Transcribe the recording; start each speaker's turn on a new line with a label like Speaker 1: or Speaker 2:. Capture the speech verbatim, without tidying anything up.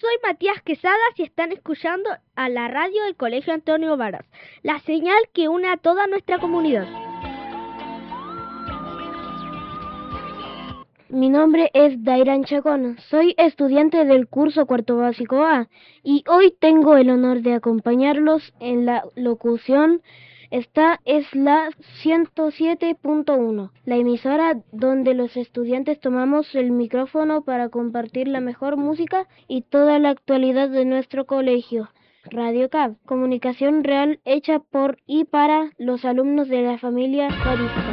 Speaker 1: soy Matías Quesadas y están escuchando a la radio del Colegio Antonio Varas, la señal que une a toda nuestra comunidad.
Speaker 2: Mi nombre es Dairan Chacón, soy estudiante del curso cuarto básico A y hoy tengo el honor de acompañarlos en la locución. Esta es la ciento siete punto uno, la emisora donde los estudiantes tomamos el micrófono para compartir la mejor música y toda la actualidad de nuestro colegio. Radio C A B, comunicación real hecha por y para los alumnos de la familia Carista.